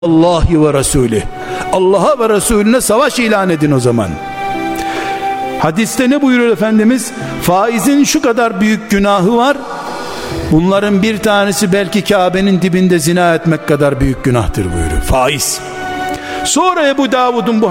Allahi ve Resulü. Allah'a ve Resulüne savaş ilan edin o zaman. Hadiste ne buyuruyor Efendimiz? Faizin şu kadar büyük günahı var. Bunların bir tanesi belki Kabe'nin dibinde zina etmek kadar büyük günahtır buyuruyor. Faiz. Sonra Ebu Davud'un bu